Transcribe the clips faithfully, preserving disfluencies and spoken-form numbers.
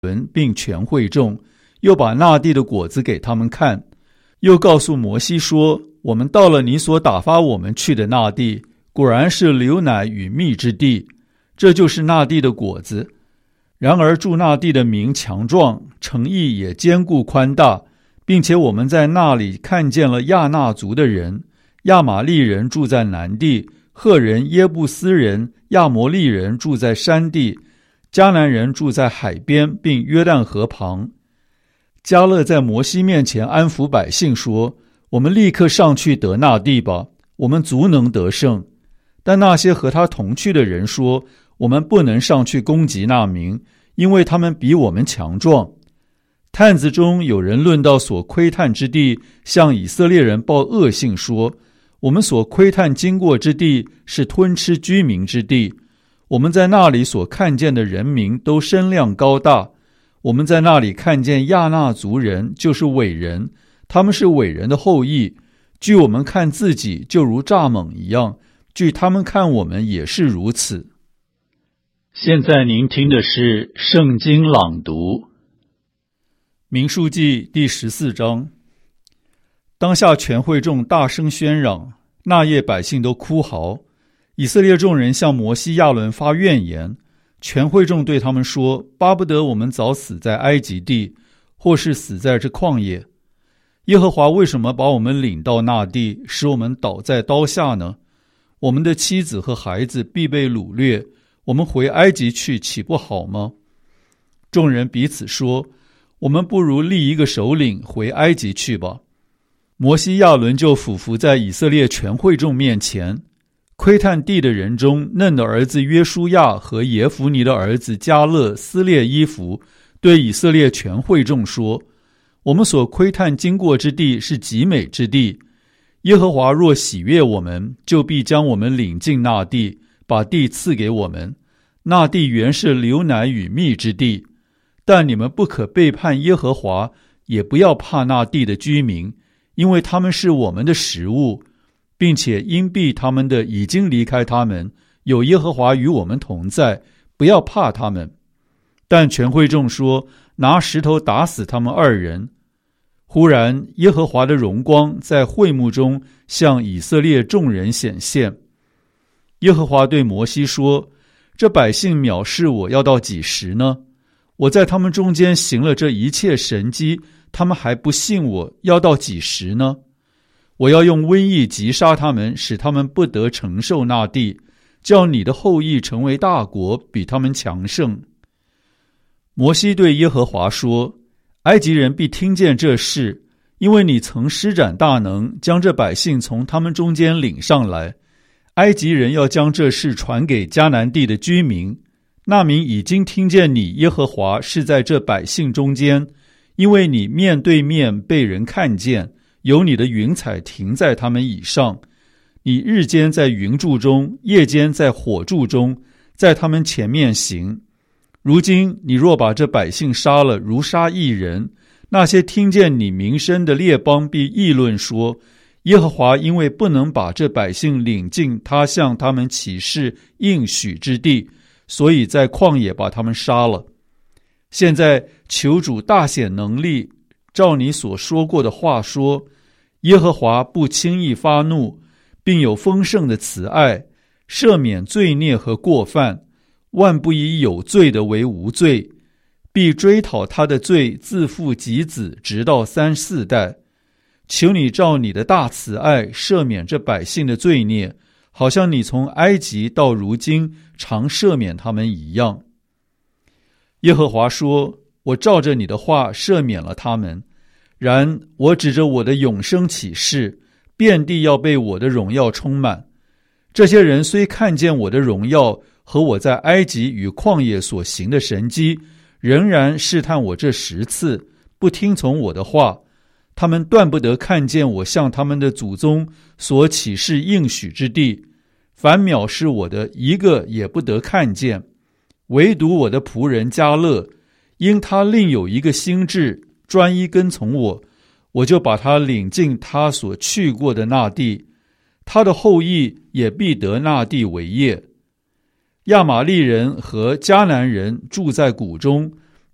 伦并全会众，又把那地的果子给他们看，又告诉摩西说，我们到了你所打发我们去的那地，果然是流奶与蜜之地，这就是那地的果子。然而住那地的民强壮，城邑也坚固宽大，并且我们在那里看见了亚衲族的人，亚玛利人住在南地，赫人、耶布斯人、亚摩利人住在山地，迦南人住在海边，并约旦河旁。迦勒在摩西面前安抚百姓说，我们立刻上去得那地吧，我们足能得胜。但那些和他同去的人说，我们不能上去攻击那民，因为他们比我们强壮。探子中有人论到所窥探之地，向以色列人报恶信说，我们所窥探经过之地是吞吃居民之地，我们在那里所看见的人民都身量高大，我们在那里看见亚衲族人，就是伟人，他们是伟人的后裔，据我们看自己就如蚱蜢一样，据他们看我们也是如此。现在您听的是圣经朗读。民数记第十四章。当下全会众大声喧嚷，那夜百姓都哭嚎。以色列众人向摩西亚伦发怨言，全会众对他们说，巴不得我们早死在埃及地，或是死在这旷野。耶和华为什么把我们领到那地，使我们倒在刀下呢？我们的妻子和孩子必被掳掠，我们回埃及去岂不好吗？众人彼此说，我们不如立一个首领回埃及去吧。摩西亚伦就俯伏在以色列全会众面前。窥探地的人中，嫩的儿子约书亚和耶孚尼的儿子迦勒撕裂衣服，对以色列全会众说，我们所窥探经过之地是极美之地，耶和华若喜悦我们，就必将我们领进那地，把地赐给我们。那地原是流奶与蜜之地，但你们不可背叛耶和华，也不要怕那地的居民，因为他们是我们的食物，并且因避他们的已经离开他们，有耶和华与我们同在，不要怕他们。但全会众说，拿石头打死他们二人。忽然耶和华的荣光在会幕中向以色列众人显现。耶和华对摩西说，这百姓藐视我要到几时呢？我在他们中间行了这一切神迹，他们还不信我，要到几时呢？我要用瘟疫击杀他们，使他们不得承受那地，叫你的后裔成为大国，比他们强盛。摩西对耶和华说，埃及人必听见这事，因为你曾施展大能，将这百姓从他们中间领上来。埃及人要将这事传给迦南地的居民，那民已经听见你耶和华是在这百姓中间，因为你面对面被人看见，有你的云彩停在他们以上，你日间在云柱中，夜间在火柱中，在他们前面行。如今你若把这百姓杀了，如杀一人，那些听见你名声的列邦必议论说，耶和华因为不能把这百姓领进他向他们起誓应许之地，所以在旷野把他们杀了。现在求主大显能力，照你所说过的话说，耶和华不轻易发怒，并有丰盛的慈爱，赦免罪孽和过犯，万不以有罪的为无罪，必追讨他的罪，自父及子，直到三四代。求你照你的大慈爱赦免这百姓的罪孽，好像你从埃及到如今常赦免他们一样。耶和华说，我照着你的话赦免了他们，然我指着我的永生起誓，遍地要被我的荣耀充满。这些人虽看见我的荣耀和我在埃及与旷野所行的神迹，仍然试探我这十次，不听从我的话。他们断不得看见我向他们的祖宗所起誓应许之地，凡藐视我的，一个也不得看见。唯独我的仆人迦勒，因他另有一个心志，专一跟从我，我就把他领进他所去过的那地，他的后裔也必得那地为业。亚玛利人和迦南人住在谷中，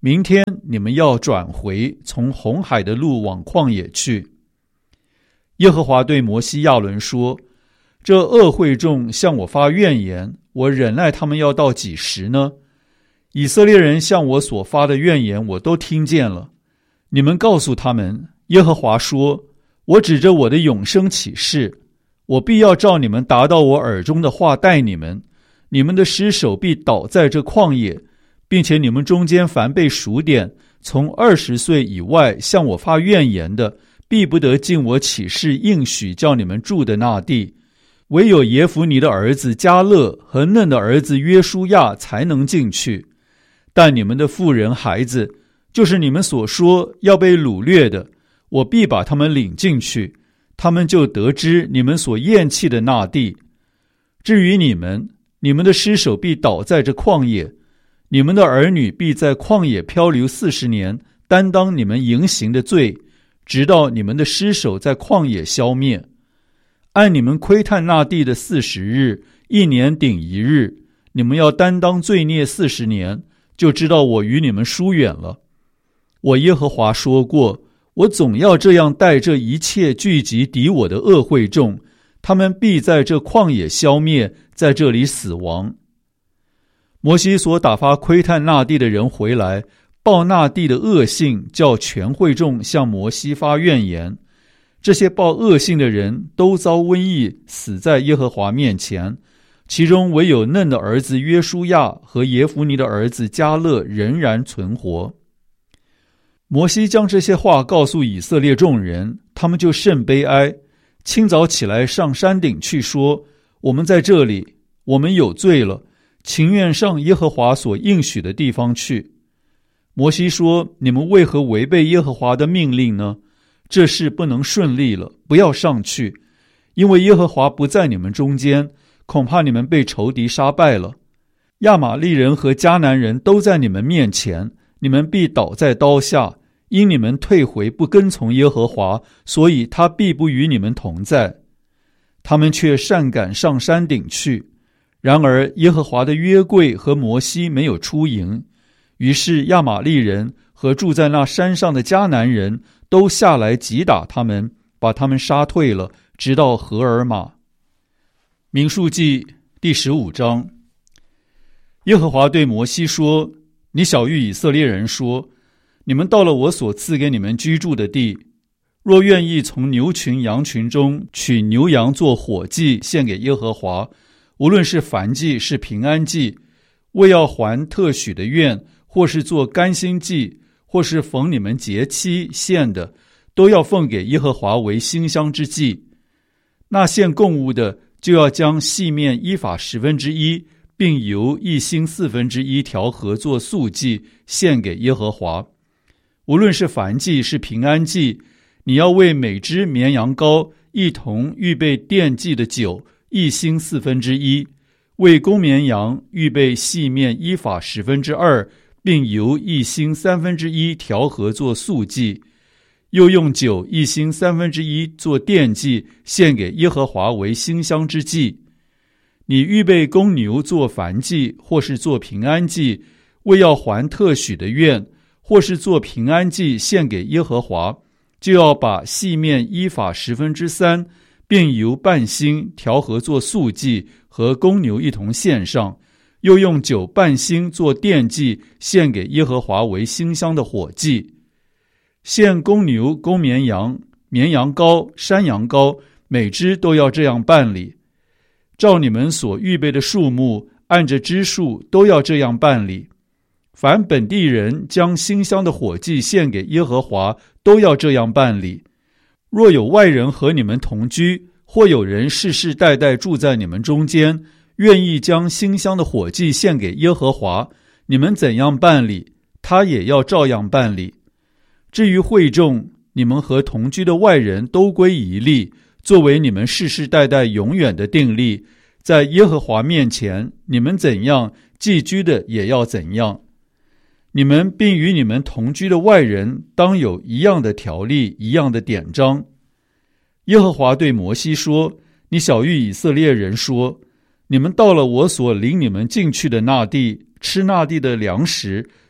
明天你们要转回，从红海的路往旷野去。”耶和华对摩西亚伦说：“这恶会众向我发怨言，我忍耐他们要到几时呢？以色列人向我所发的怨言我都听见了。你们告诉他们，耶和华说，我指着我的永生起誓，我必要照你们达到我耳中的话待你们，你们的尸首必倒在这旷野，并且你们中间凡被数点，从二十岁以外向我发怨言的，必不得进我起誓应许叫你们住的那地，唯有耶孚尼的儿子迦勒和嫩的儿子约书亚才能进去。但你们的妇人孩子，就是你们所说要被掳掠的，我必把他们领进去，他们就得知你们所厌弃的那地。至于你们，你们的尸首必倒在这旷野，你们的儿女必在旷野漂流四十年，担当你们淫行的罪，直到你们的尸首在旷野消灭。按你们窥探那地的四十日，一年顶一日，你们要担当罪孽四十年，就知道我与你们疏远了。我耶和华说过，我总要这样待这一切聚集敌我的恶会众，他们必在这旷野消灭，在这里死亡。摩西所打发窥探那地的人回来，报那地的恶性，叫全会众向摩西发怨言。这些报恶性的人都遭瘟疫，死在耶和华面前，其中唯有嫩的儿子约书亚和耶孚尼的儿子迦勒仍然存活。摩西将这些话告诉以色列众人，他们就甚悲哀，清早起来上山顶去说，我们在这里，我们有罪了，情愿上耶和华所应许的地方去。摩西说，你们为何违背耶和华的命令呢？这事不能顺利了，不要上去，因为耶和华不在你们中间，恐怕你们被仇敌杀败了。亚玛利人和迦南人都在你们面前，你们必倒在刀下，因你们退回不跟从耶和华，所以他必不与你们同在。他们却擅赶上山顶去，然而耶和华的约柜和摩西没有出营，于是亚玛利人和住在那山上的迦南人都下来击打他们，把他们杀退了，直到何尔玛。民数记第十五章。耶和华对摩西说，你晓谕以色列人说，你们到了我所赐给你们居住的地，若愿意从牛群羊群中取牛羊做火祭献给耶和华，无论是燔祭是平安祭，为要还特许的愿，或是做甘心祭，或是逢你们节期献的，都要奉给耶和华为馨香之祭。那献供物的，就要将细面依法十分之一，并油一星四分之一调和做素祭，献给耶和华。无论是燔祭是平安祭，你要为每只绵羊羔一同预备奠祭的酒一星四分之一，为公绵羊预备细面依法十分之二，并油一星三分之一调和做素祭，又用酒一星三分之一做奠祭，献给耶和华为馨香之祭。你预备公牛做燔祭，或是做平安祭，为要还特许的愿，或是做平安祭献给耶和华，就要把细面依法十分之三，并由半星调和做素祭，和公牛一同献上，又用酒半星做奠祭，献给耶和华为馨香的火祭。献公牛、公绵羊、绵羊羔、山羊羔，每只都要这样办理。照你们所预备的数目，按着支数都要这样办理。凡本地人将馨香的火祭献给耶和华，都要这样办理。若有外人和你们同居，或有人世世代代住在你们中间，愿意将馨香的火祭献给耶和华，你们怎样办理，他也要照样办理。至于会众，你们和同居的外人都归一例，作为你们世世代代永远的定例，在耶和华面前，你们怎样，寄居的也要怎样。你们并与你们同居的外人当有一样的条例，一样的典章。耶和华对摩西说，你晓谕以色列人说，你们到了我所领你们进去的那地，吃那地的粮食，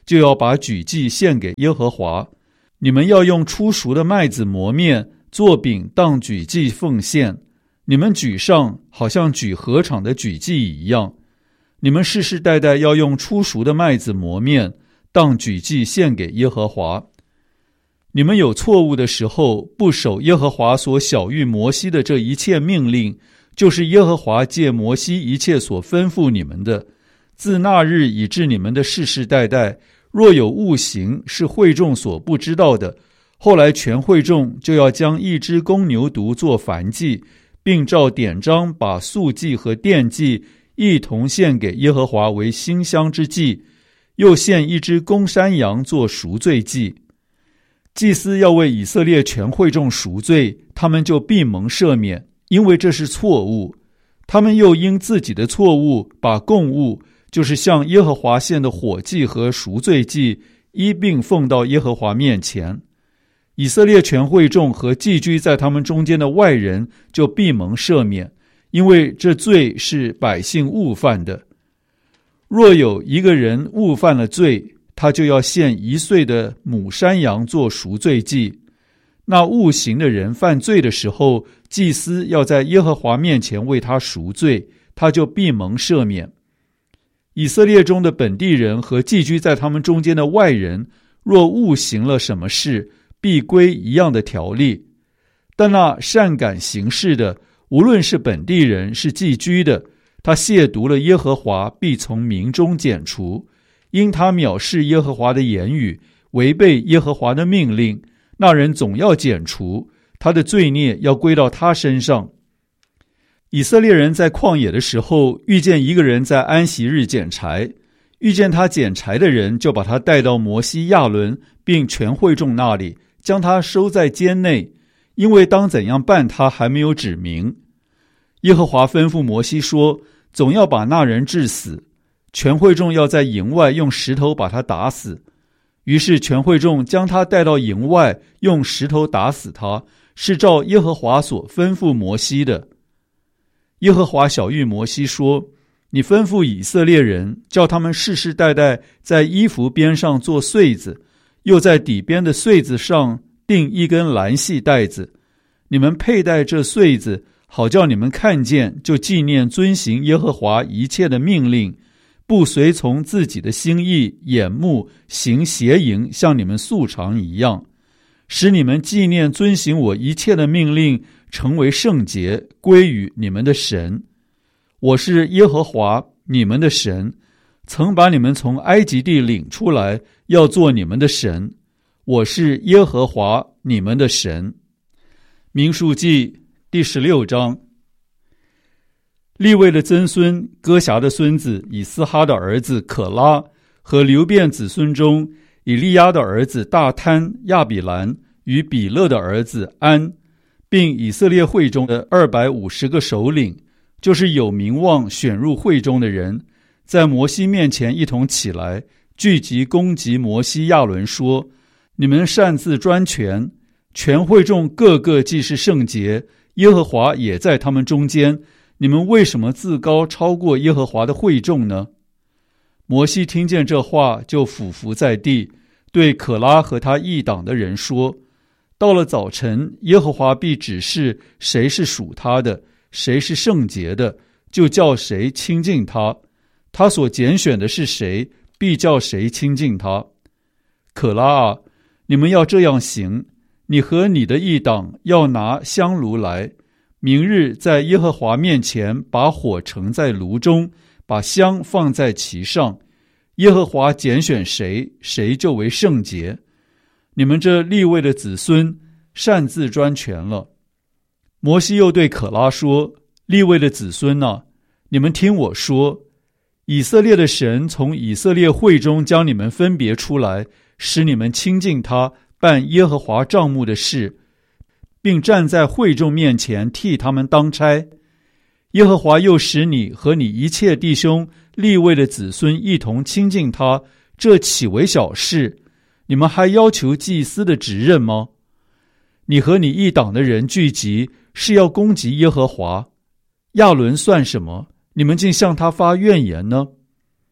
就要把举祭献给耶和华。你们要用初熟的麦子磨面，做饼当举祭奉献。你们举上，好像举禾场的举祭一样。你们世世代代要用初熟的麦子磨面，当举祭献给耶和华。你们有错误的时候，不守耶和华所晓谕摩西的这一切命令，就是耶和华借摩西一切所吩咐你们的，自那日以至你们的世世代代，若有误行是会众所不知道的，后来全会众就要将一只公牛犊做燔祭，并照典章把素祭和奠祭一同献给耶和华为馨香之祭，又献一只公山羊做赎罪祭。祭司要为以色列全会众赎罪，他们就必蒙赦免，因为这是错误。他们又因自己的错误，把供物，就是向耶和华献的火祭和赎罪祭，一并奉到耶和华面前。以色列全会众和寄居在他们中间的外人就必蒙赦免，因为这罪是百姓误犯的。若有一个人误犯了罪，他就要献一岁的母山羊做赎罪祭。那误行的人犯罪的时候，祭司要在耶和华面前为他赎罪，他就必蒙赦免。以色列中的本地人和寄居在他们中间的外人，若误行了什么事，必归一样的条例。但那善感行事的，无论是本地人是寄居的，他亵渎了耶和华，必从民中剪除。因他藐视耶和华的言语，违背耶和华的命令，那人总要剪除，他的罪孽要归到他身上。以色列人在旷野的时候，遇见一个人在安息日捡柴，遇见他捡柴的人，就把他带到摩西、亚伦并全会众那里，将他收在监内，因为当怎样办他还没有指明。耶和华吩咐摩西说，总要把那人治死，全会众要在营外用石头把他打死。于是全会众将他带到营外，用石头打死他，是照耶和华所吩咐摩西的。耶和华晓谕摩西说，你吩咐以色列人，叫他们世世代代在衣服边上做穗子，又在底边的穗子上钉一根蓝细带子。你们佩戴这穗子，好叫你们看见，就纪念遵行耶和华一切的命令，不随从自己的心意眼目行邪淫，像你们素常一样，使你们纪念遵行我一切的命令，成为圣洁，归于你们的神。我是耶和华你们的神，曾把你们从埃及地领出来，要做你们的神。我是耶和华你们的神。民数记第十六章。利未的曾孙哥辖的孙子以斯哈的儿子可拉，和流便子孙中以利亚的儿子大贪、亚比兰与比勒的儿子安，并以色列会中的二百五十个首领，就是有名望选入会中的人，在摩西面前一同起来，聚集攻击摩西、亚伦，说：你们擅自专权，全会众个个既是圣洁，耶和华也在他们中间，你们为什么自高超过耶和华的会众呢？摩西听见这话，就俯伏在地，对可拉和他一党的人说：到了早晨，耶和华必指示谁是属他的，谁是圣洁的，就叫谁亲近他。他所拣选的是谁，必叫谁亲近他。可拉啊，你们要这样行，你和你的一党要拿香炉来，明日在耶和华面前把火盛在炉中，把香放在其上。耶和华拣选谁，谁就为圣洁。你们这利未的子孙擅自专权了。摩西又对可拉说：利未的子孙啊，你们听我说，以色列的神从以色列会中将你们分别出来，使你们亲近他，办耶和华帐幕的事，并站在会众面前替他们当差。耶和华又使你和你一切弟兄利未的子孙一同亲近他，这岂为小事？你们还要求祭司的职任吗？你和你一党的人聚集，是要攻击耶和华。亚伦算什么？你们竟向他发怨言呢？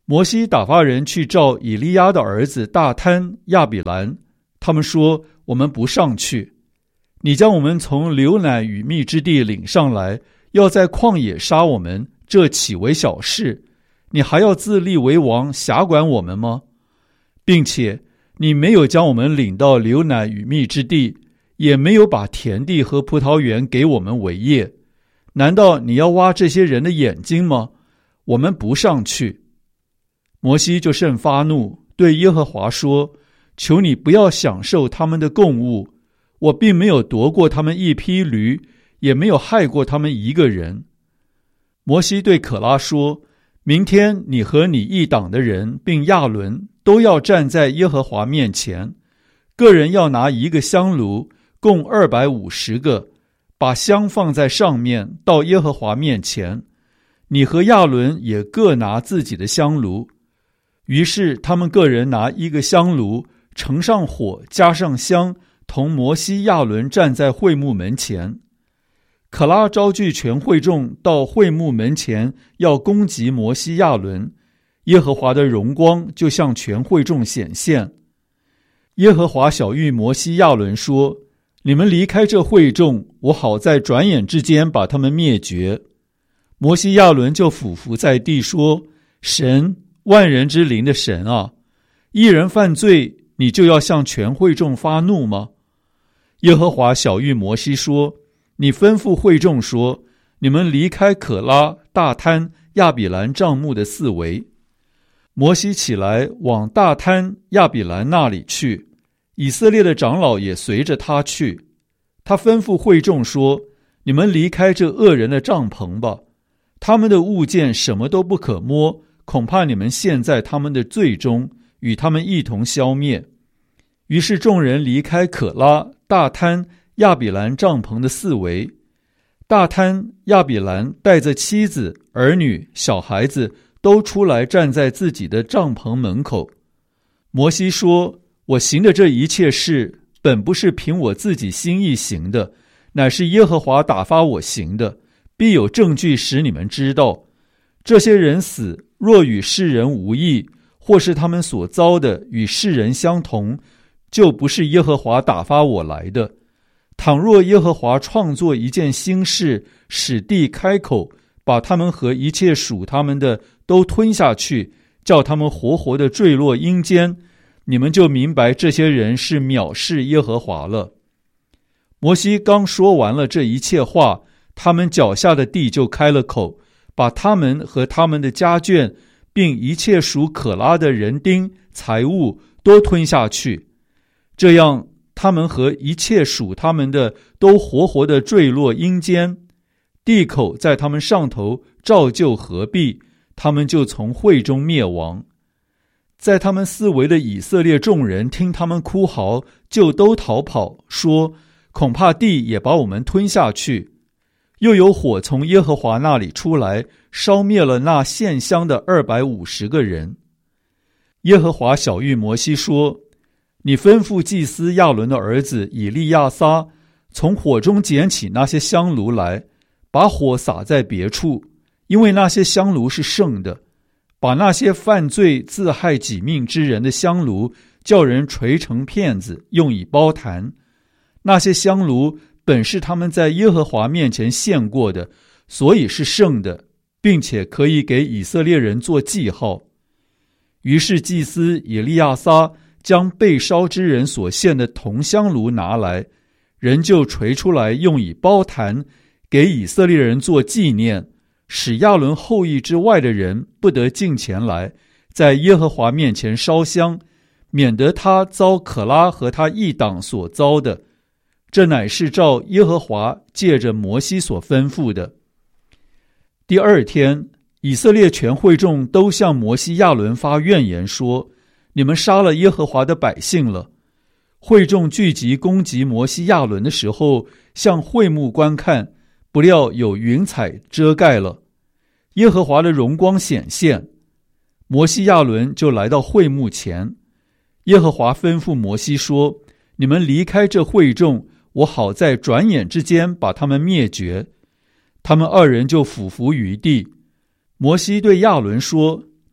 摩西打发人去召以利亚的儿子大贪、亚比兰，他们说：我们不上去。你将我们从流奶与蜜之地领上来，要在旷野杀我们，这岂为小事？你还要自立为王，辖管我们吗？并且你没有将我们领到流奶与蜜之地，也没有把田地和葡萄园给我们为业。难道你要挖这些人的眼睛吗？我们不上去。摩西就甚发怒，对耶和华说：求你不要享受他们的供物，我并没有夺过他们一匹驴，也没有害过他们一个人。摩西对可拉说：明天你和你一党的人并亚伦都要站在耶和华面前，个人要拿一个香炉，共二百五十个，把香放在上面，到耶和华面前。你和亚伦也各拿自己的香炉。于是他们个人拿一个香炉，盛上火，加上香，同摩西、亚伦站在会幕门前。可拉招聚全会众到会幕门前，要攻击摩西、亚伦。耶和华的荣光就向全会众显现。耶和华晓谕摩西、亚伦说：你们离开这会众，我好在转眼之间把他们灭绝。摩西、亚伦就俯伏在地说：神，万人之灵的神啊，一人犯罪，你就要向全会众发怒吗？耶和华晓谕摩西说：你吩咐会众说，你们离开可拉、大滩、亚比兰帐幕的四围。摩西起来往大滩、亚比兰那里去，以色列的长老也随着他去。他吩咐会众说：你们离开这恶人的帐篷吧，他们的物件什么都不可摸，恐怕你们陷在他们的罪中，与他们一同消灭。于是众人离开可拉、大滩、亚比兰帐篷的四围。大滩、亚比兰带着妻子、儿女、小孩子都出来站在自己的帐篷门口。摩西说：我行的这一切事，本不是凭我自己心意行的，乃是耶和华打发我行的，必有证据使你们知道。这些人死，若与世人无异，或是他们所遭的与世人相同，就不是耶和华打发我来的。倘若耶和华创作一件新事，使地开口，把他们和一切属他们的都吞下去，叫他们活活的坠落阴间，你们就明白这些人是藐视耶和华了。摩西刚说完了这一切话，他们脚下的地就开了口，把他们和他们的家眷，并一切属可拉的人丁、财物都吞下去。这样他们和一切属他们的都活活的坠落阴间，地口在他们上头照旧合闭，他们就从会中灭亡。在他们四围的以色列众人听他们哭嚎，就都逃跑，说：恐怕地也把我们吞下去。又有火从耶和华那里出来，烧灭了那献香的二百五十个人。耶和华晓谕摩西说：你吩咐祭司亚伦的儿子以利亚撒，从火中捡起那些香炉来，把火撒在别处，因为那些香炉是圣的。把那些犯罪自害己命之人的香炉，叫人捶成片子，用以包坛。那些香炉本是他们在耶和华面前献过的，所以是圣的，并且可以给以色列人做记号。于是祭司以利亚撒将被烧之人所献的铜香炉拿来，人就捶出来，用以包坛，给以色列人做纪念，使亚伦后裔之外的人不得近前来，在耶和华面前烧香，免得他遭可拉和他一党所遭的。这乃是照耶和华借着摩西所吩咐的。第二天，以色列全会众都向摩西、亚伦发怨言，说：你们杀了耶和华的百姓了。会众聚集攻击摩西、亚伦的时候，向会幕观看，不料有云彩遮盖了，耶和华的荣光显现。摩西、亚伦就来到会幕前。耶和华吩咐摩西说：你们离开这会众，我好在转眼之间把他们灭绝。他们二人就俯伏于地。摩西对亚伦说：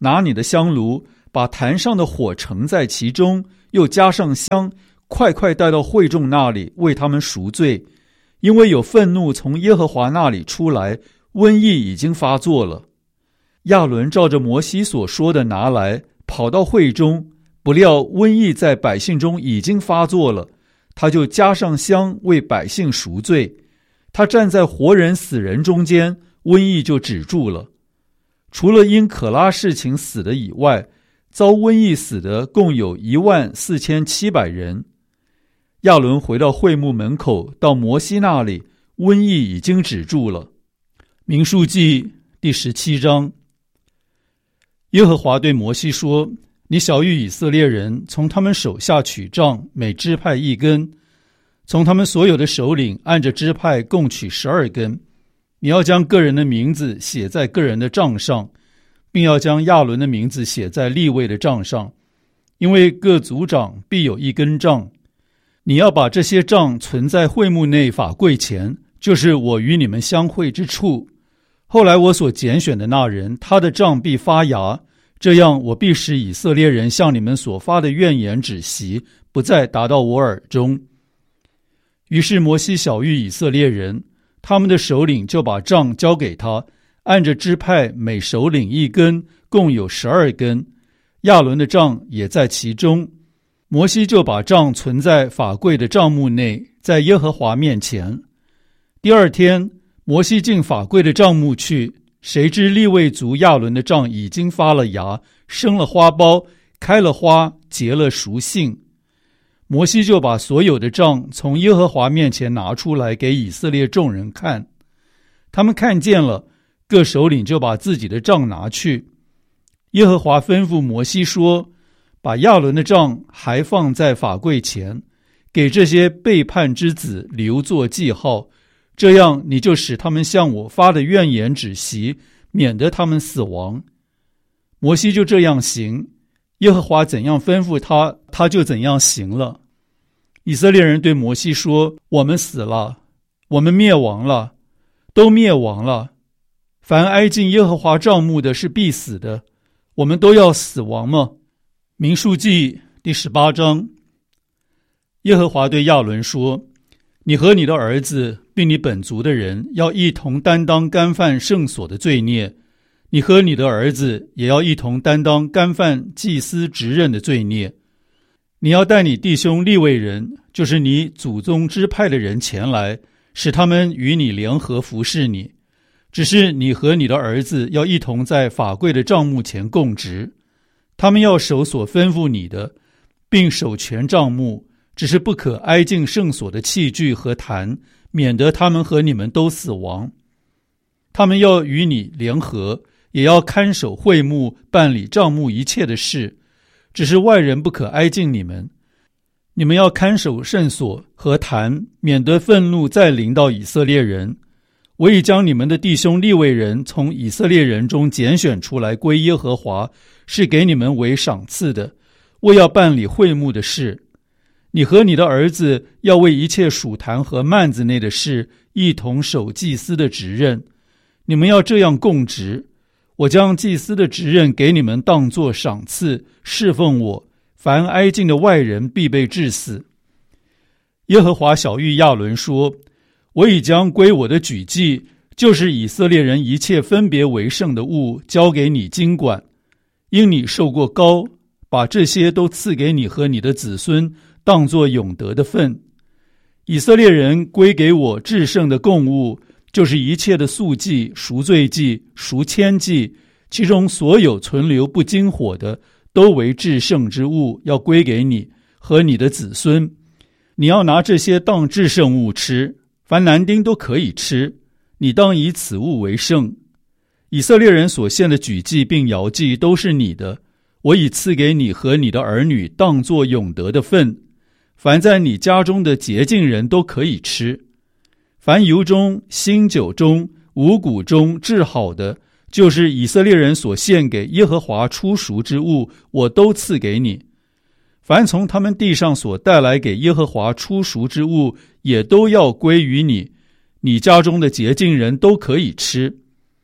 拿你的香炉，把坛上的火盛在其中，又加上香，快快带到会众那里，为他们赎罪，因为有愤怒从耶和华那里出来，瘟疫已经发作了。亚伦照着摩西所说的拿来，跑到会中，不料瘟疫在百姓中已经发作了，他就加上香为百姓赎罪。他站在活人死人中间，瘟疫就止住了。除了因可拉事情死的以外，遭瘟疫死的共有一万四千七百人。亚伦回到会幕门口，到摩西那里，瘟疫已经止住了。民数记第十七章。耶和华对摩西说：你晓谕以色列人，从他们手下取杖，每支派一根，从他们所有的首领按着支派共取十二根。你要将个人的名字写在个人的杖上，并要将亚伦的名字写在利未的杖上，因为各族长必有一根杖。你要把这些杖存在会幕内法柜前，就是我与你们相会之处。后来我所拣选的那人，他的杖必发芽，这样我必使以色列人向你们所发的怨言止息，不再达到我耳中。于是摩西晓谕以色列人，他们的首领就把杖交给他，按着支派每首领一根，共有十二根。亚伦的杖也在其中。摩西就把杖存在法柜的帐幕内，在耶和华面前。第二天，摩西进法柜的帐幕去，谁知利未族亚伦的杖已经发了芽，生了花苞，开了花，结了熟杏。摩西就把所有的杖从耶和华面前拿出来给以色列众人看，他们看见了，各首领就把自己的杖拿去。耶和华吩咐摩西说：把亚伦的杖还放在法柜前，给这些背叛之子留作记号，这样你就使他们向我发的怨言止息，免得他们死亡。摩西就这样行，耶和华怎样吩咐他，他就怎样行了。以色列人对摩西说：我们死了，我们灭亡了，都灭亡了。凡挨近耶和华帐幕的是必死的，我们都要死亡吗？民数记第十八章。耶和华对亚伦说：你和你的儿子并你本族的人要一同担当干犯圣所的罪孽，你和你的儿子也要一同担当干犯祭司职任的罪孽。你要带你弟兄利未人，就是你祖宗支派的人前来，使他们与你联合服侍你。只是你和你的儿子要一同在法柜的帐幕前供职，他们要守所吩咐你的，并守全帐幕，只是不可挨近圣所的器具和坛，免得他们和你们都死亡。他们要与你联合，也要看守会幕，办理帐幕一切的事，只是外人不可挨近你们。你们要看守圣所和坛，免得愤怒再临到以色列人。我已将你们的弟兄利未人从以色列人中拣选出来归耶和华，是给你们为赏赐的，为要办理会幕的事。你和你的儿子要为一切属坛和幔子内的事一同守祭司的职任，你们要这样供职。我将祭司的职任给你们当作赏赐，侍奉我，凡挨近的外人必被治死。耶和华晓谕亚伦说：我已将归我的举祭，就是以色列人一切分别为圣的物，交给你经管。因你受过膏，把这些都赐给你和你的子孙，当作永得的份。以色列人归给我至圣的供物，就是一切的素祭、赎罪祭、赎愆祭，其中所有存留不经火的，都为至圣之物，要归给你和你的子孙。你要拿这些当至圣物吃，凡男丁都可以吃，你当以此物为圣。以色列人所献的举祭并摇祭都是你的，我已赐给你和你的儿女当作永得的份。凡在你家中的洁净人都可以吃。凡油中、新酒中、五谷中制好的，就是以色列人所献给耶和华初熟之物，我都赐给你。凡从他们地上所带来给耶和华初熟之物，也都要归于你，你家中的洁净人都可以吃。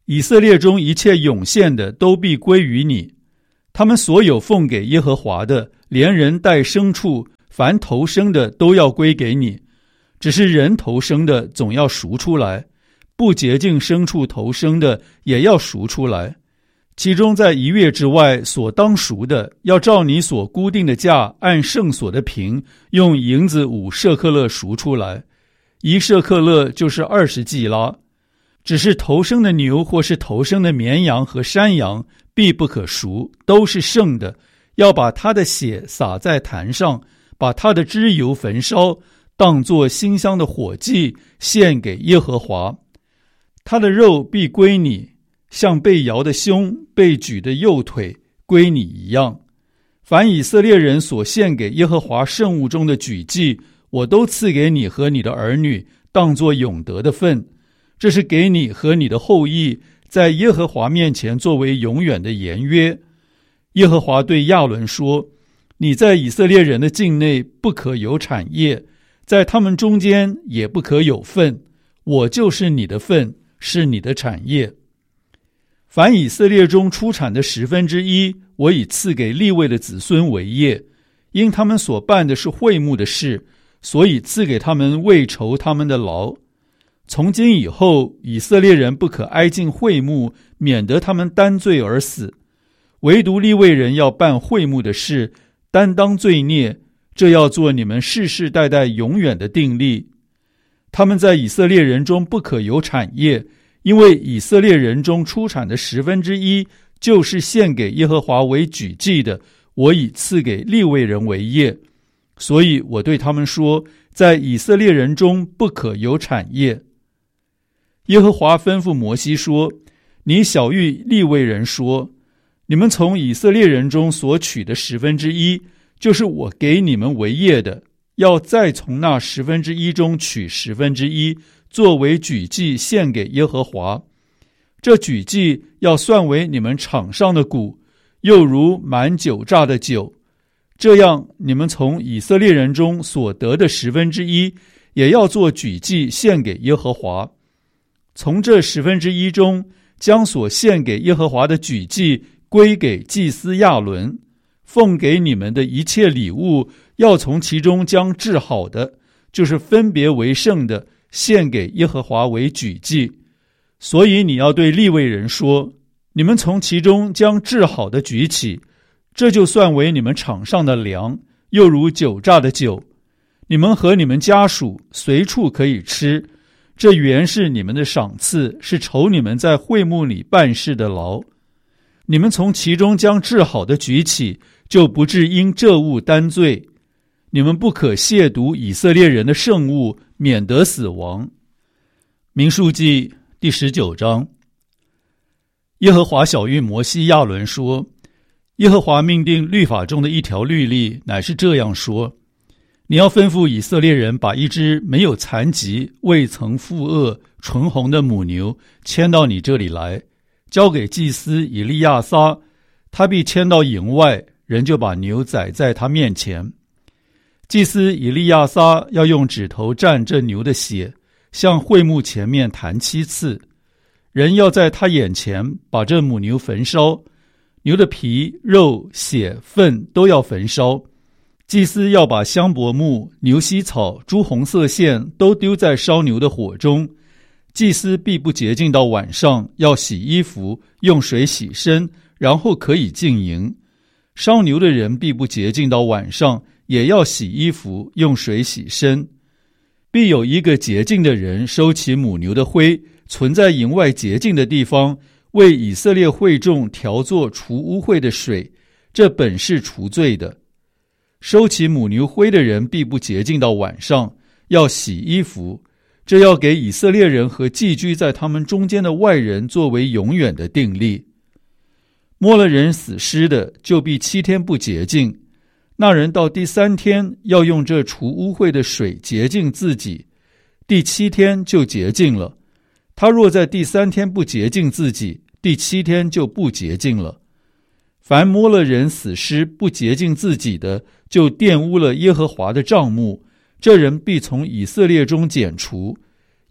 以色列中一切涌现的都必归于你。他们所有奉给耶和华的，连人带牲畜，凡头生的都要归给你。只是人头生的总要赎出来，不洁净牲畜头生的也要赎出来。其中在一月之外所当赎的，要照你所固定的价，按圣所的平，用银子五舍克勒赎出来。一舍克勒就是二十季拉。只是头生的牛或是头生的绵羊和山羊必不可赎，都是圣的，要把它的血洒在坛上，把它的脂油焚烧，当作馨香的火祭，献给耶和华。它的肉必归你，像被摇的胸，被举的右腿归你一样。凡以色列人所献给耶和华圣物中的举祭，我都赐给你和你的儿女，当作永得的份。这是给你和你的后裔在耶和华面前作为永远的言约。耶和华对亚伦说，你在以色列人的境内不可有产业，在他们中间也不可有份，我就是你的份，是你的产业。凡以色列中出产的十分之一，我已赐给利未的子孙为业，因他们所办的是会幕的事，所以赐给他们为酬他们的劳。从今以后，以色列人不可挨近会幕，免得他们担罪而死。唯独利未人要办会幕的事，担当罪孽，这要做你们世世代代永远的定例。他们在以色列人中不可有产业，因为以色列人中出产的十分之一，就是献给耶和华为举祭的，我已赐给利未人为业。所以我对他们说，在以色列人中不可有产业。耶和华吩咐摩西说，你晓谕利未人说，你们从以色列人中所取的十分之一，就是我给你们为业的，要再从那十分之一中取十分之一，作为举祭献给耶和华。这举祭要算为你们场上的谷，又如满酒榨的酒。这样你们从以色列人中所得的十分之一，也要做举祭献给耶和华。从这十分之一中，将所献给耶和华的举祭归给祭司亚伦。奉给你们的一切礼物，要从其中将治好的，就是分别为圣的，献给耶和华为举祭。所以你要对利未人说，你们从其中将治好的举起，这就算为你们场上的粮，又如酒榨的酒。你们和你们家属随处可以吃，这原是你们的赏赐，是酬你们在会幕里办事的劳。你们从其中将治好的举起，就不致因这物担罪。你们不可亵渎以色列人的圣物，免得死亡。民数记第十九章。耶和华晓谕摩西亚伦说，耶和华命定律法中的一条律例，乃是这样说，你要吩咐以色列人把一只没有残疾、未曾负恶、纯红的母牛牵到你这里来，交给祭司以利亚撒，他必牵到营外，人就把牛宰在他面前。祭司以利亚撒要用指头蘸这牛的血，向会幕前面弹七次。人要在他眼前把这母牛焚烧，牛的皮、肉、血、粪都要焚烧。祭司要把香柏木、牛膝草、朱红色线都丢在烧牛的火中。祭司必不洁净到晚上，要洗衣服，用水洗身，然后可以进营。烧牛的人必不洁净到晚上，也要洗衣服，用水洗身。必有一个洁净的人收起母牛的灰，存在营外洁净的地方，为以色列会众调作除污秽的水，这本是除罪的。收起母牛灰的人必不洁净到晚上，要洗衣服，这要给以色列人和寄居在他们中间的外人作为永远的定例。摸了人死尸的，就必七天不洁净，那人到第三天要用这除污秽的水洁净自己，第七天就洁净了。他若在第三天不洁净自己，第七天就不洁净了。凡摸了人死尸不洁净自己的，就玷污了耶和华的帐幕，这人必从以色列中剪除。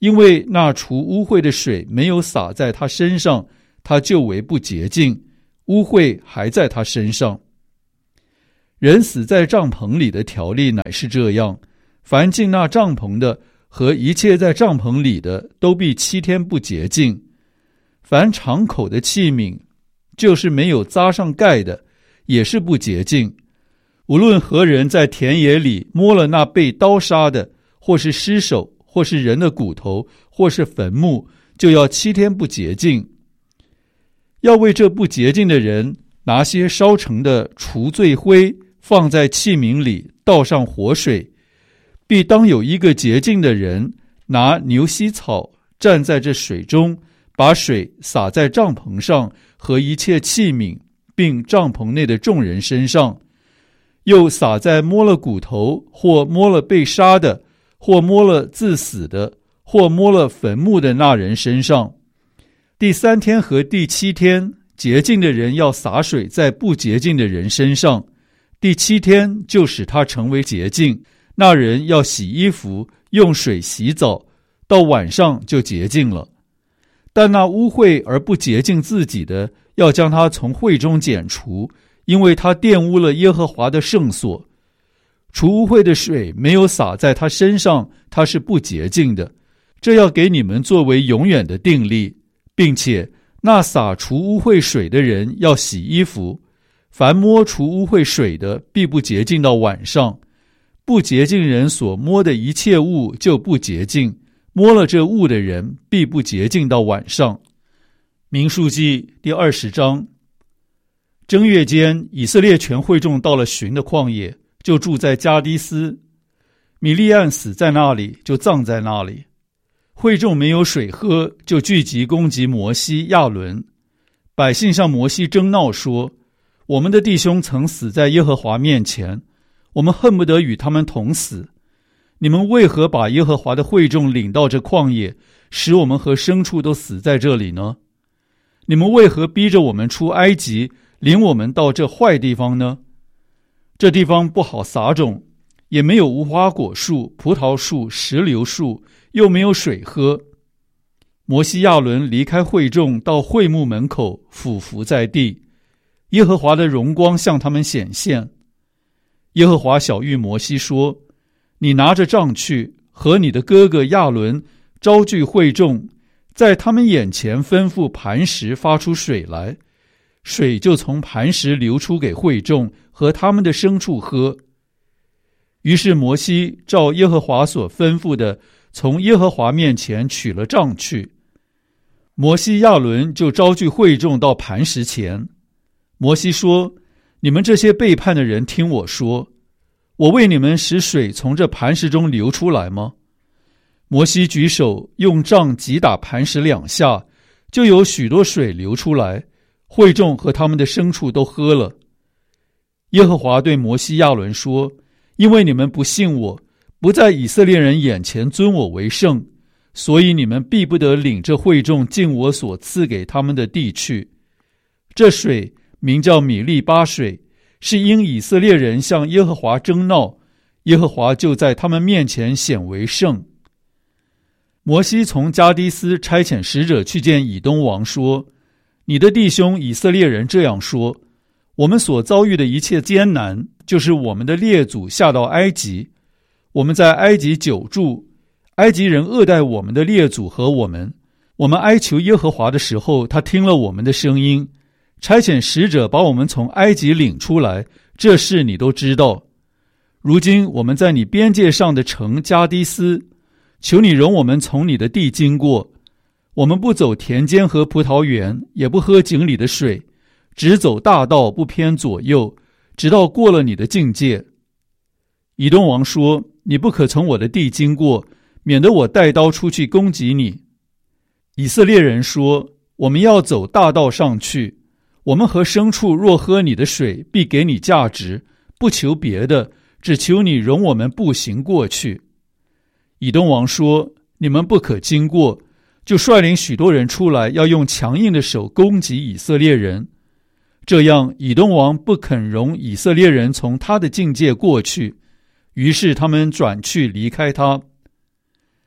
因为那除污秽的水没有洒在他身上，他就为不洁净，污秽还在他身上。人死在帐篷里的条例乃是这样，凡进那帐篷的和一切在帐篷里的，都必七天不洁净。凡敞口的器皿，就是没有扎上盖的，也是不洁净。无论何人在田野里摸了那被刀杀的，或是尸首，或是人的骨头，或是坟墓，就要七天不洁净。要为这不洁净的人拿些烧成的除罪灰，放在器皿里，倒上活水。必当有一个洁净的人拿牛膝草站在这水中，把水洒在帐篷上和一切器皿，并帐篷内的众人身上，又洒在摸了骨头，或摸了被杀的，或摸了自死的，或摸了坟墓的那人身上。第三天和第七天，洁净的人要洒水在不洁净的人身上，第七天就使他成为洁净，那人要洗衣服，用水洗澡，到晚上就洁净了。但那污秽而不洁净自己的，要将他从会中剪除，因为他玷污了耶和华的圣所。除污秽的水没有洒在他身上，他是不洁净的。这要给你们作为永远的定例，并且那洒除污秽水的人要洗衣服，凡摸除污秽水的，必不洁净到晚上。不洁净人所摸的一切物就不洁净，摸了这物的人必不洁净到晚上。民数记第二十章。正月间，以色列全会众到了寻的旷野，就住在加低斯。米利暗死在那里，就葬在那里。会众没有水喝，就聚集攻击摩西、亚伦。百姓向摩西争闹说：我们的弟兄曾死在耶和华面前，我们恨不得与他们同死。你们为何把耶和华的会众领到这旷野，使我们和牲畜都死在这里呢？你们为何逼着我们出埃及，领我们到这坏地方呢？这地方不好撒种，也没有无花果树、葡萄树、石榴树，又没有水喝。摩西亚伦离开会众，到会幕门口，俯伏在地。耶和华的荣光向他们显现。耶和华晓谕摩西说：你拿着杖去，和你的哥哥亚伦招聚会众，在他们眼前吩咐磐石发出水来，水就从磐石流出给会众和他们的牲畜喝。于是摩西照耶和华所吩咐的，从耶和华面前取了杖去。摩西亚伦就招聚会众到磐石前。摩西说：你们这些背叛的人，听我说，我为你们使水从这磐石中流出来吗？摩西举手用杖击打磐石两下，就有许多水流出来，会众和他们的牲畜都喝了。耶和华对摩西亚伦说：因为你们不信我，不在以色列人眼前尊我为圣，所以你们必不得领这会众进我所赐给他们的地去。这水名叫米利巴水，是因以色列人向耶和华争闹，耶和华就在他们面前显为圣。摩西从加低斯差遣使者去见以东王，说：你的弟兄以色列人这样说，我们所遭遇的一切艰难，就是我们的列祖下到埃及，我们在埃及久住，埃及人恶待我们的列祖和我们，我们哀求耶和华的时候，他听了我们的声音，差遣使者把我们从埃及领出来，这事你都知道。如今我们在你边界上的城加低斯，求你容我们从你的地经过，我们不走田间和葡萄园，也不喝井里的水，只走大道，不偏左右，直到过了你的境界。以东王说：你不可从我的地经过，免得我带刀出去攻击你。以色列人说：我们要走大道上去，我们和牲畜若喝你的水，必给你价值，不求别的，只求你容我们步行过去。以东王说：你们不可经过，就率领许多人出来，要用强硬的手攻击以色列人。这样以东王不肯容以色列人从他的境界过去，于是他们转去离开他。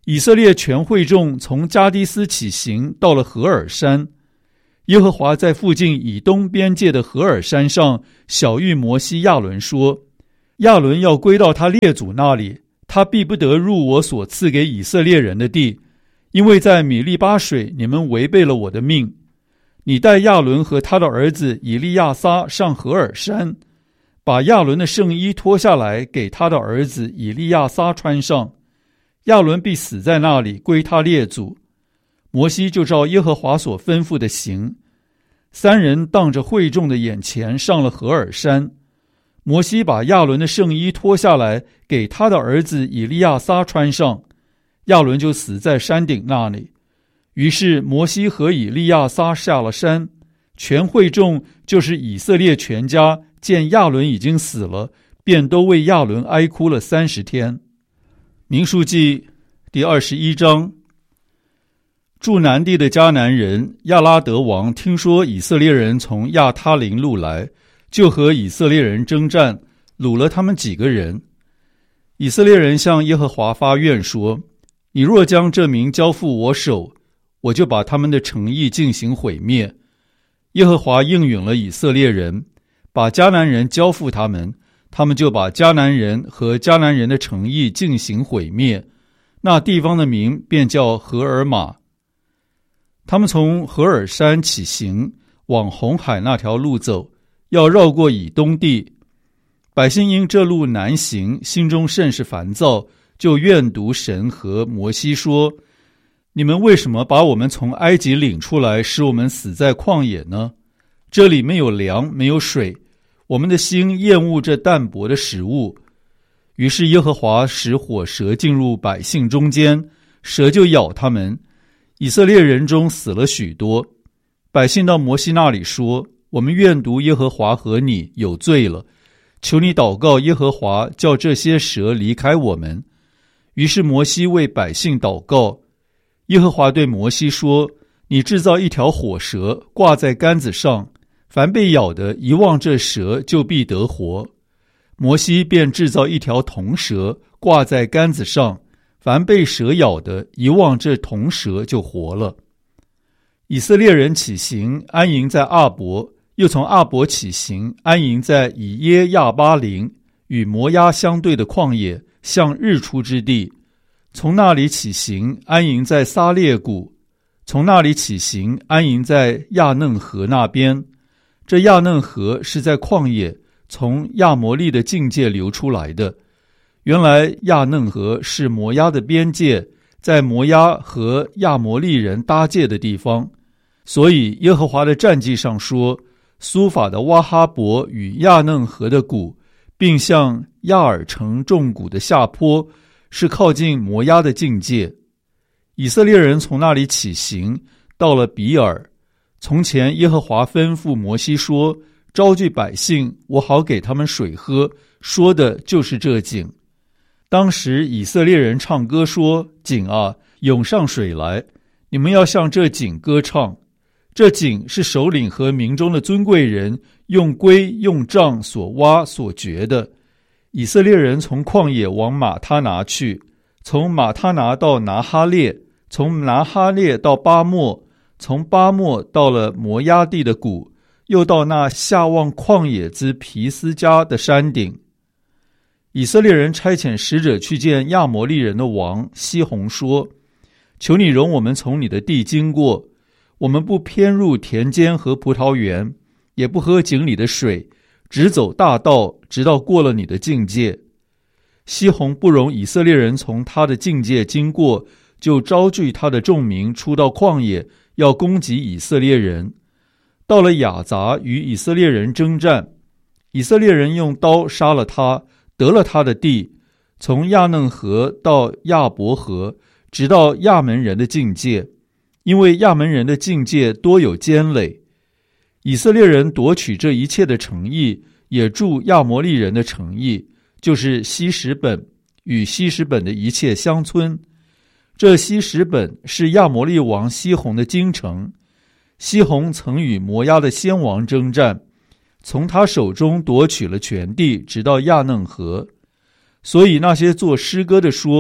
以色列全会众从加迪斯起行，到了何珥山。耶和华在附近以东边界的何珥山上晓谕摩西亚伦说，亚伦要归到他列祖那里，他必不得入我所赐给以色列人的地，因为在米利巴水你们违背了我的命。你带亚伦和他的儿子以利亚撒上何珥山，把亚伦的圣衣脱下来给他的儿子以利亚撒穿上，亚伦必死在那里，归他列祖。摩西就照耶和华所吩咐的行。三人当着会众的眼前上了何珥山。摩西把亚伦的圣衣脱下来给他的儿子以利亚撒穿上，亚伦就死在山顶那里。于是摩西和以利亚撒下了山，全会众就是以色列全家见亚伦已经死了，便都为亚伦哀哭了三十天。民数记第二十一章。住南地的迦南人亚拉德王听说以色列人从亚他林路来，就和以色列人征战，掳了他们几个人。以色列人向耶和华发愿说，你若将这民交付我手，我就把他们的城邑进行毁灭。耶和华应允了以色列人，把迦南人交付他们，他们就把迦南人和迦南人的城邑进行毁灭，那地方的名便叫何珥玛。他们从何珥山起行，往红海那条路走，要绕过以东地。百姓因这路难行，心中甚是烦躁，就怨毒神和摩西说，你们为什么把我们从埃及领出来，使我们死在旷野呢？这里没有粮，没有水，我们的心厌恶这淡薄的食物。于是耶和华使火蛇进入百姓中间，蛇就咬他们，以色列人中死了许多。百姓到摩西那里说，我们怨毒耶和华和你，有罪了，求你祷告耶和华，叫这些蛇离开我们。于是摩西为百姓祷告。耶和华对摩西说，你制造一条火蛇，挂在杆子上，凡被咬的一望这蛇，就必得活。摩西便制造一条铜蛇，挂在杆子上，凡被蛇咬的一望这铜蛇就活了。以色列人起行，安营在阿伯，又从阿伯起行，安营在以耶亚巴林，与摩押相对的旷野，向日出之地。从那里起行，安营在撒列谷。从那里起行，安营在亚嫩河那边。这亚嫩河是在旷野，从亚摩利的境界流出来的。原来亚嫩河是摩押的边界，在摩押和亚摩利人搭界的地方。所以耶和华的战记上说，苏法的挖哈伯与亚嫩河的谷，并向亚尔城众谷的下坡，是靠近摩押的境界。以色列人从那里起行，到了比尔。从前耶和华吩咐摩西说，招聚百姓，我好给他们水喝，说的就是这井。当时以色列人唱歌说，井啊，涌上水来，你们要向这井歌唱。这井是首领和民中的尊贵人用龟用杖所挖所掘的。以色列人从旷野往马他拿去，从马他拿到拿哈列，从拿哈列到巴莫，从巴莫到了摩押地的谷，又到那下望旷野之皮斯加的山顶。以色列人差遣使者去见亚摩利人的王西宏说，求你容我们从你的地经过，我们不偏入田间和葡萄园，也不喝井里的水，只走大道，直到过了你的境界。西宏不容以色列人从他的境界经过，就招聚他的众民出到旷野，要攻击以色列人。到了雅杂，与以色列人征战，以色列人用刀杀了他，得了他的地，从亚嫩河到亚伯河，直到亚门人的境界，因为亚门人的境界多有坚垒。以色列人夺取这一切的城邑，也住亚摩利人的城邑，就是西什本与西什本的一切乡村。这西什本是亚摩利王西宏的京城。西宏曾与摩押的先王征战，从他手中夺取了全地，直到亚嫩河。所以那些作诗歌的说，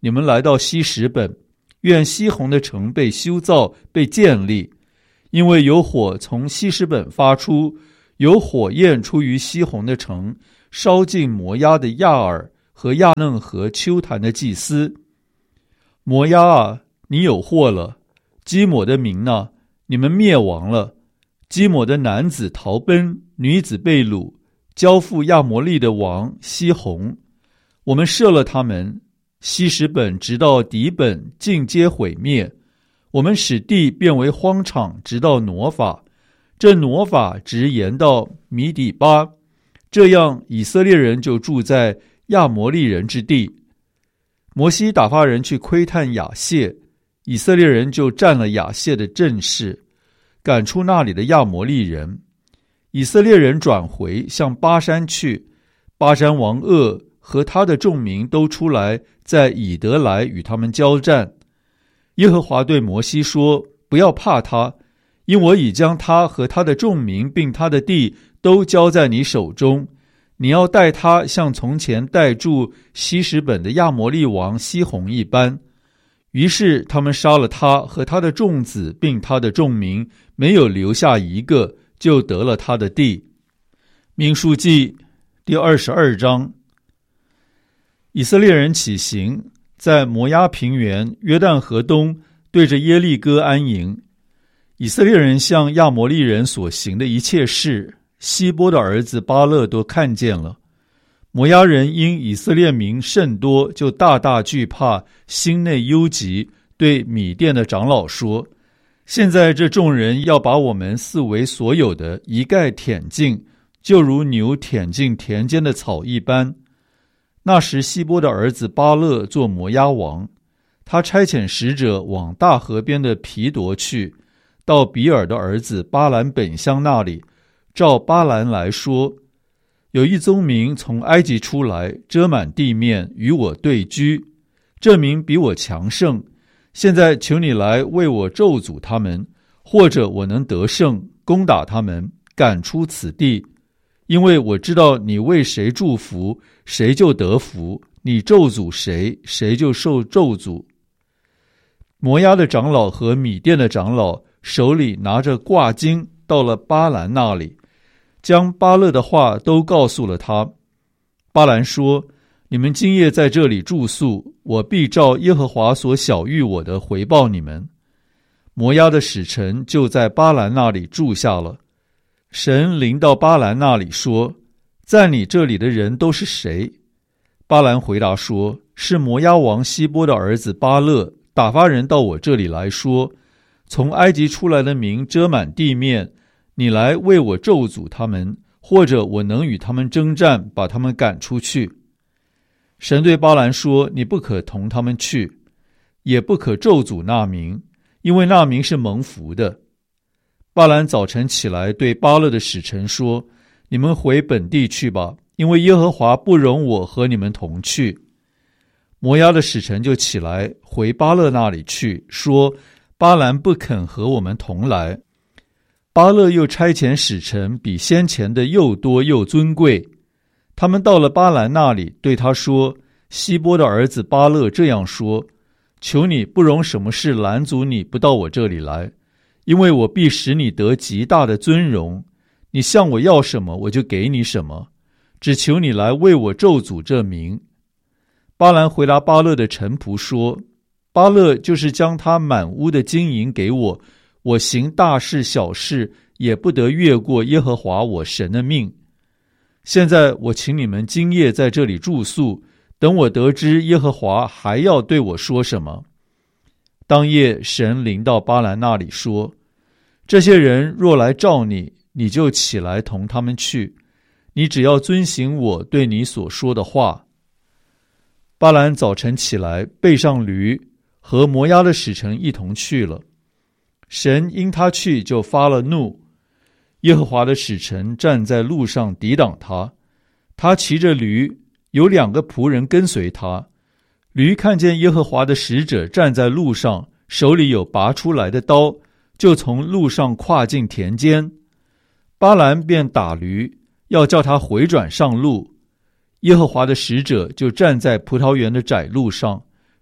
你们来到西什本，愿西宏的城被修造，被建立，因为有火从西什本发出，有火焰出于西宏的城，烧尽摩押的亚尔和亚嫩和丘坛的祭司。摩押啊，你有祸了！基抹的民啊，你们灭亡了！基抹的男子逃奔，女子被掳，交付亚摩利的王西宏。我们射了他们，西什本直到底本尽皆毁灭。我们使地变为荒场，直到挪法。这挪法直延到米底巴，这样以色列人就住在亚摩利人之地。摩西打发人去窥探亚谢，以色列人就占了亚谢的阵势，赶出那里的亚摩利人。以色列人转回向巴山去，巴山王噩和他的众民都出来，在以德来与他们交战。耶和华对摩西说：不要怕他，因我已将他和他的众民并他的地都交在你手中。你要待他像从前待住西什本的亚摩利王西宏一般。于是他们杀了他和他的众子并他的众民，没有留下一个，就得了他的地。民数记第二十二章。以色列人起行，在摩押平原约旦河东，对着耶利哥安营。以色列人向亚摩利人所行的一切事，希波的儿子巴勒都看见了。摩押人因以色列民甚多，就大大惧怕，心内忧急，对米甸的长老说：现在这众人要把我们四围所有的一概舔尽，就如牛舔尽田间的草一般。那时希波的儿子巴勒做摩押王，他差遣使者往大河边的皮夺去，到比尔的儿子巴兰本乡那里，照巴兰来说：有一宗民从埃及出来，遮满地面，与我对居，这民比我强盛。现在求你来为我咒诅他们，或者我能得胜，攻打他们，赶出此地。因为我知道你为谁祝福，谁就得福；你咒诅谁，谁就受咒诅。摩押的长老和米甸的长老手里拿着挂金，到了巴兰那里，将巴勒的话都告诉了他。巴兰说：你们今夜在这里住宿，我必照耶和华所晓谕我的回报你们。摩押的使臣就在巴兰那里住下了。神临到巴兰那里说：在你这里的人都是谁？巴兰回答说：是摩押王希波的儿子巴勒，打发人到我这里来说：从埃及出来的民遮满地面，你来为我咒诅他们，或者我能与他们征战，把他们赶出去。神对巴兰说：你不可同他们去，也不可咒诅那民，因为那民是蒙福的。巴兰早晨起来，对巴勒的使臣说：你们回本地去吧，因为耶和华不容我和你们同去。摩押的使臣就起来回巴勒那里去，说：巴兰不肯和我们同来。巴勒又差遣使臣，比先前的又多又尊贵。他们到了巴兰那里，对他说：希波的儿子巴勒这样说：求你不容什么事拦阻你不到我这里来，因为我必使你得极大的尊荣。你向我要什么，我就给你什么，只求你来为我咒诅这民。巴兰回答巴勒的臣仆说：巴勒就是将他满屋的金银给我，我行大事小事也不得越过耶和华我神的命。现在我请你们今夜在这里住宿，等我得知耶和华还要对我说什么。当夜神临到巴兰那里说：这些人若来召你，你就起来同他们去，你只要遵行我对你所说的话。巴兰早晨起来，背上驴，和摩押的使臣一同去了。神因他去就发了怒，耶和华的使臣站在路上抵挡他，他骑着驴，有两个仆人跟随他。驴看见耶和华的使者站在路上，手里有拔出来的刀，就从路上跨进田间。巴兰便打驴，要叫他回转上路。耶和华的使者就站在葡萄园的窄路上，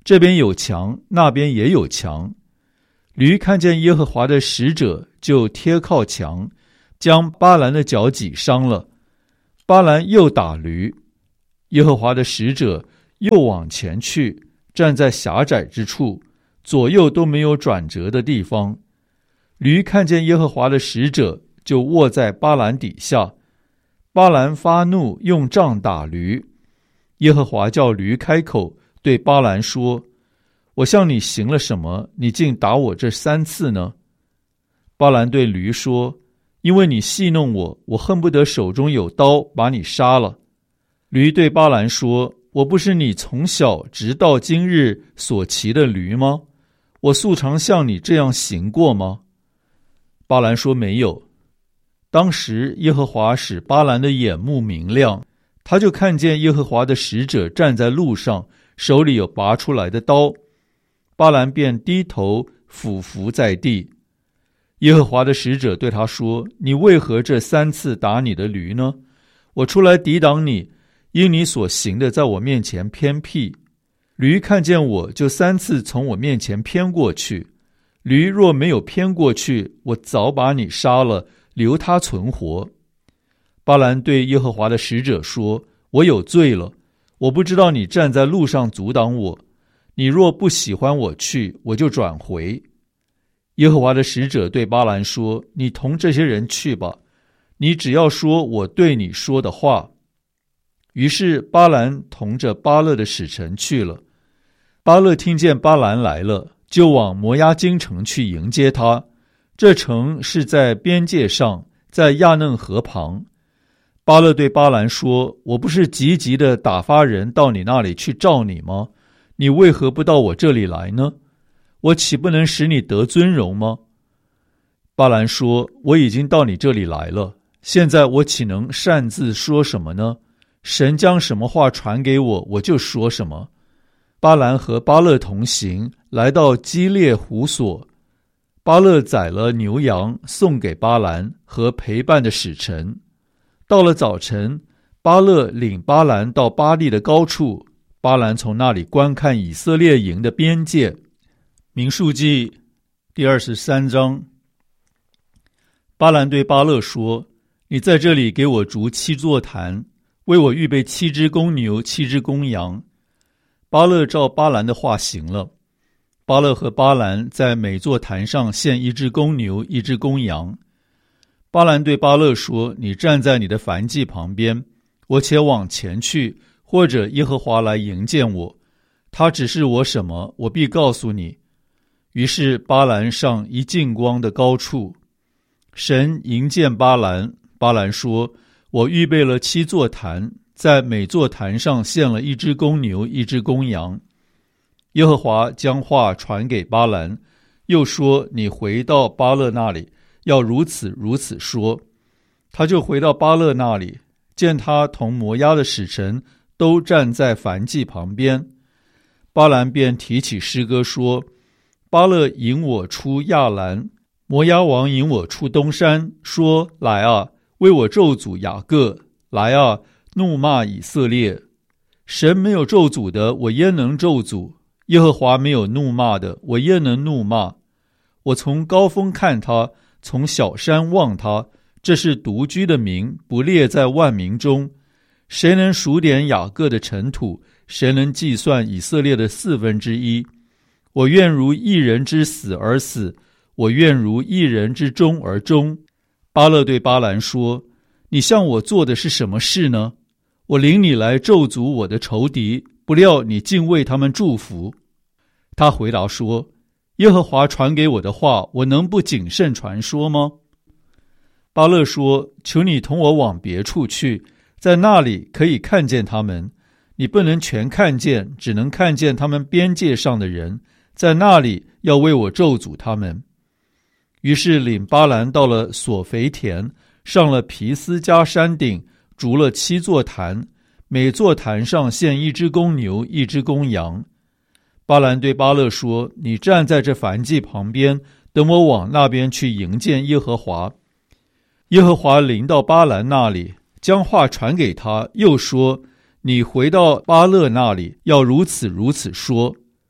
这边有墙，那边也有墙。驴看见耶和华的使者，就贴靠墙，将巴兰的脚挤伤了。巴兰又打驴，耶和华的使者又往前去，站在狭窄之处，左右都没有转折的地方。驴看见耶和华的使者，就卧在巴兰底下。巴兰发怒，用杖打驴。耶和华叫驴开口，对巴兰说：我向你行了什么，你竟打我这三次呢？巴兰对驴说：因为你戏弄我，我恨不得手中有刀把你杀了。驴对巴兰说：我不是你从小直到今日所骑的驴吗？我素常像你这样行过吗？巴兰说：没有。当时耶和华使巴兰的眼目明亮，他就看见耶和华的使者站在路上，手里有拔出来的刀。巴兰便低头俯伏在地。耶和华的使者对他说：你为何这三次打你的驴呢？我出来抵挡你，因你所行的在我面前偏僻。驴看见我，就三次从我面前偏过去。驴若没有偏过去，我早把你杀了，留他存活。巴兰对耶和华的使者说：我有罪了，我不知道你站在路上阻挡我。你若不喜欢我去，我就转回。耶和华的使者对巴兰说：你同这些人去吧，你只要说我对你说的话。于是巴兰同着巴勒的使臣去了。巴勒听见巴兰来了，就往摩押京城去迎接他。这城是在边界上，在亚嫩河旁。巴勒对巴兰说：我不是急急的打发人到你那里去召你吗？你为何不到我这里来呢？我岂不能使你得尊荣吗？巴兰说：我已经到你这里来了，现在我岂能擅自说什么呢？神将什么话传给我，我就说什么。巴兰和巴勒同行，来到基列胡所。巴勒宰了牛羊，送给巴兰和陪伴的使臣。到了早晨，巴勒领巴兰到巴力的高处，巴兰从那里观看以色列营的边界。民数记第二十三章。巴兰对巴勒说：你在这里给我筑七座坛，为我预备七只公牛，七只公羊。巴勒照巴兰的话行了。巴勒和巴兰在每座坛上献一只公牛，一只公羊。巴兰对巴勒说：你站在你的燔祭旁边，我且往前去，或者耶和华来迎见我，他指示我什么，我必告诉你。于是巴兰上一近光的高处，神迎见巴兰。巴兰说：我预备了七座坛，在每座坛上献了一只公牛，一只公羊。耶和华将话传给巴兰，又说：你回到巴勒那里，要如此如此说。他就回到巴勒那里，见他同摩押的使臣都站在燔祭旁边。巴兰便提起诗歌说：巴勒引我出亚兰，摩押王引我出东山，说：来啊，为我咒诅雅各，来啊，怒骂以色列。神没有咒诅的，我焉能咒诅？耶和华没有怒骂的，我焉能怒骂？我从高峰看他，从小山望他，这是独居的民，不列在万民中。谁能数点雅各的尘土？谁能计算以色列的四分之一？我愿如一人之死而死，我愿如一人之终而终。巴勒对巴兰说：你向我做的是什么事呢？我领你来咒诅我的仇敌，不料你竟为他们祝福。他回答说：耶和华传给我的话，我能不谨慎传说吗？巴勒说：求你同我往别处去，在那里可以看见他们。你不能全看见，只能看见他们边界上的人，在那里要为我咒诅他们。于是领巴兰到了索肥田，上了皮斯加山顶，筑了七座坛，每座坛上献一只公牛，一只公羊。巴兰对巴勒说：你站在这燔祭旁边，等我往那边去迎见耶和华。耶和华临到巴兰那里，将话传给他，又说：你回到巴勒那里，要如此如此说。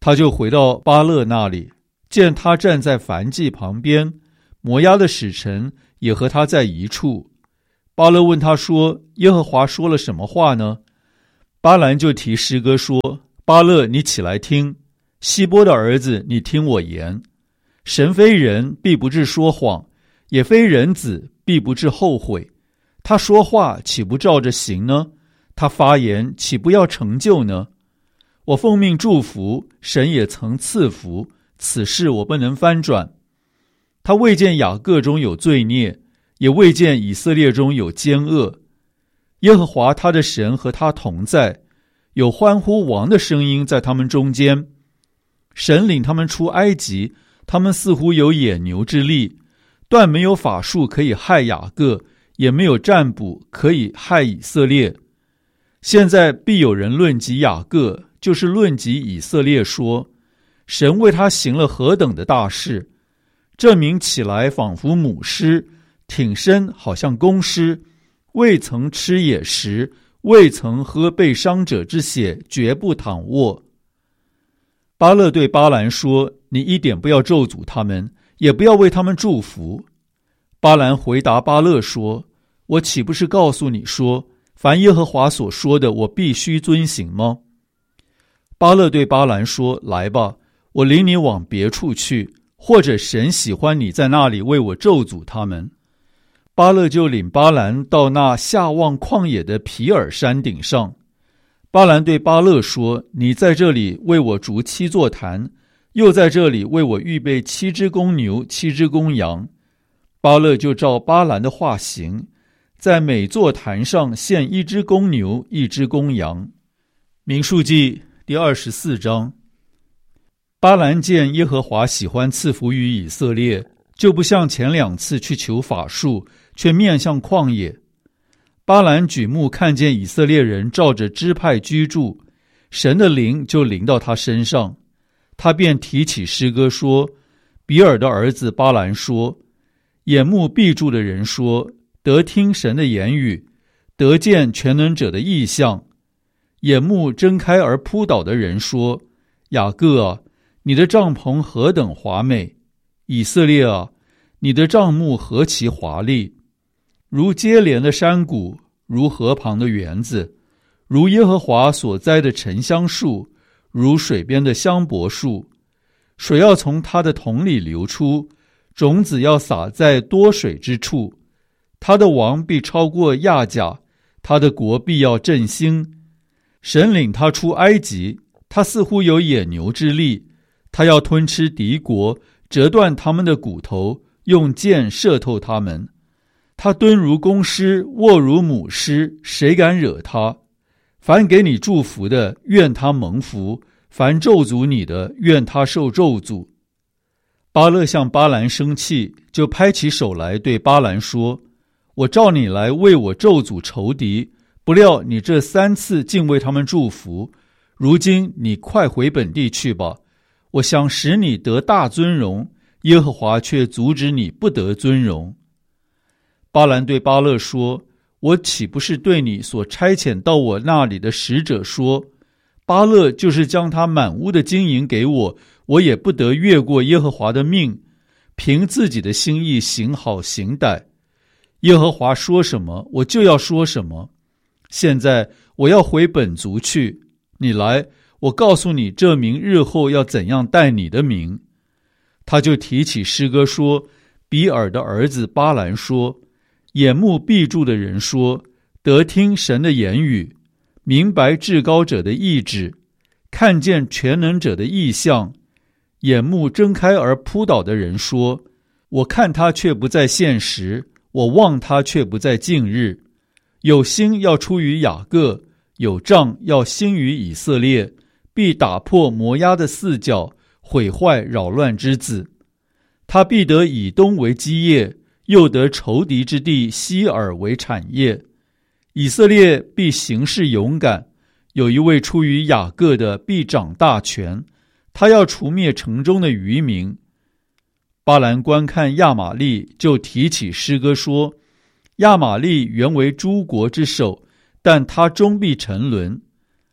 他就回到巴勒那里，见他站在燔祭旁边，摩押的使臣也和他在一处。巴勒问他说：耶和华说了什么话呢？巴兰就提诗歌说：巴勒，你起来听，希波的儿子，你听我言。神非人，必不至说谎，也非人子，必不至后悔。他说话岂不照着行呢？他发言岂不要成就呢？我奉命祝福，神也曾赐福，此事我不能翻转。他未见雅各中有罪孽，也未见以色列中有奸恶。耶和华他的神和他同在，有欢呼王的声音在他们中间。神领他们出埃及，他们似乎有野牛之力，断没有法术可以害雅各，也没有占卜可以害以色列。现在必有人论及雅各，就是论及以色列，说神为他行了何等的大事。这民起来仿佛母狮，挺身好像公狮，未曾吃野食，未曾喝被伤者之血，绝不躺卧。巴勒对巴兰说：你一点不要咒诅他们，也不要为他们祝福。巴兰回答巴勒说：我岂不是告诉你说，凡耶和华所说的，我必须遵行吗？巴勒对巴兰说：来吧，我领你往别处去，或者神喜欢你在那里为我咒诅他们。巴勒就领巴兰到那下望旷野的皮尔山顶上。巴兰对巴勒说：你在这里为我筑七座坛，又在这里为我预备七只公牛，七只公羊。巴勒就照巴兰的话行，在每座坛上献一只公牛，一只公羊。民数记第二十四章。巴兰见耶和华喜欢赐福于以色列，就不像前两次去求法术，却面向旷野。巴兰举目看见以色列人照着支派居住，神的灵就临到他身上。他便提起诗歌说：比尔的儿子巴兰说，眼目闭住的人说，得听神的言语，得见全能者的异象。眼目睁开而扑倒的人说：雅各啊，你的帐篷何等华美！以色列啊，你的帐幕何其华丽！如接连的山谷，如河旁的园子，如耶和华所栽的沉香树，如水边的香柏树。水要从它的桶里流出，种子要撒在多水之处。他的王必超过亚甲，他的国必要振兴。神领他出埃及，他似乎有野牛之力，他要吞吃敌国，折断他们的骨头，用箭射透他们。他蹲如公狮，卧如母狮，谁敢惹他？凡给你祝福的，愿他蒙福；凡咒诅你的，愿他受咒诅。巴勒向巴兰生气，就拍起手来对巴兰说：我召你来为我咒诅仇敌，不料你这三次竟为他们祝福。如今你快回本地去吧，我想使你得大尊荣，耶和华却阻止你不得尊荣。巴兰对巴勒说：我岂不是对你所差遣到我那里的使者说，巴勒就是将他满屋的金银给我，我也不得越过耶和华的命，凭自己的心意行好行歹。耶和华说什么，我就要说什么。现在我要回本族去，你来，我告诉你这名日后要怎样待你的名。他就提起诗歌说：比尔的儿子巴兰说，眼目闭住的人说，得听神的言语，明白至高者的意志，看见全能者的异象。眼目睁开而扑倒的人说，我看他却不在现实，我望他却不在近日。有星要出于雅各，有杖要兴于以色列，必打破摩押的四角，毁坏扰乱之子。他必得以东为基业，又得仇敌之地西珥为产业。以色列必行事勇敢，有一位出于雅各的必掌大权，他要除灭城中的渔民。巴兰观看亚玛力，就提起诗歌说，亚玛力原为诸国之首，但他终必沉沦。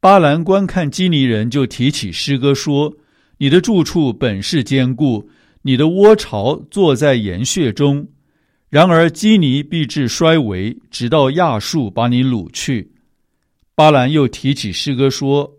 巴兰观看基尼人，就提起诗歌说：你的住处本是坚固，你的窝巢坐在岩穴中。然而基尼必至衰微，直到亚述把你掳去。巴兰又提起诗歌说：